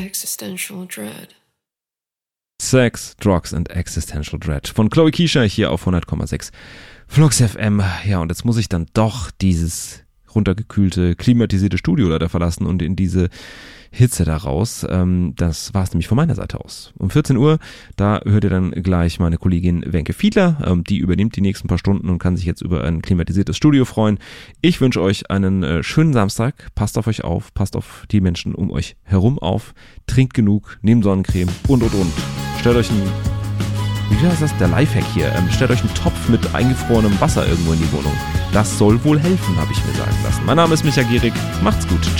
Existential Dread. Sex, Drugs and Existential Dread von Chloe Keisha hier auf 100,6 Flux FM. Ja, und jetzt muss ich dann doch dieses runtergekühlte, klimatisierte Studio leider verlassen und in diese Hitze da raus. Das war es nämlich von meiner Seite aus. Um 14 Uhr, da hört ihr dann gleich meine Kollegin Wenke Fiedler. Die übernimmt die nächsten paar Stunden und kann sich jetzt über ein klimatisiertes Studio freuen. Ich wünsche euch einen schönen Samstag. Passt auf euch auf, passt auf die Menschen um euch herum auf. Trinkt genug, nehmt Sonnencreme und. Stellt euch wie heißt das? Der Lifehack hier. Stellt euch einen Topf mit eingefrorenem Wasser irgendwo in die Wohnung. Das soll wohl helfen, habe ich mir sagen lassen. Mein Name ist Micha Gierig. Macht's gut.